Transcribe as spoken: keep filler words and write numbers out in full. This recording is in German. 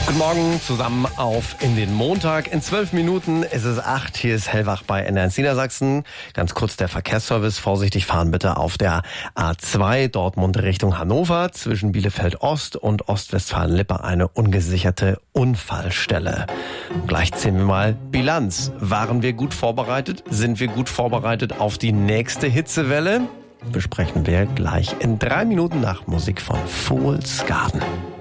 Guten Morgen zusammen auf in den Montag. In zwölf Minuten ist es acht. Hier ist Hellwach bei N eins Niedersachsen. Ganz kurz der Verkehrsservice. Vorsichtig fahren bitte auf der A zwei Dortmund Richtung Hannover. Zwischen Bielefeld Ost und Ostwestfalen-Lippe eine ungesicherte Unfallstelle. Gleich ziehen wir mal Bilanz. Waren wir gut vorbereitet? Sind wir gut vorbereitet auf die nächste Hitzewelle? Besprechen wir gleich in drei Minuten nach Musik von Fool's Garden.